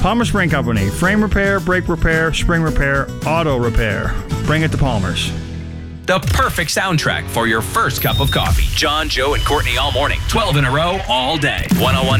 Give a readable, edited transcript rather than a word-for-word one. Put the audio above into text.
Palmer Spring Company. Frame repair, brake repair, spring repair, auto repair. Bring it to Palmer's. The perfect soundtrack for your first cup of coffee. John, Joe, and Courtney all morning. 12 in a row, all day. 101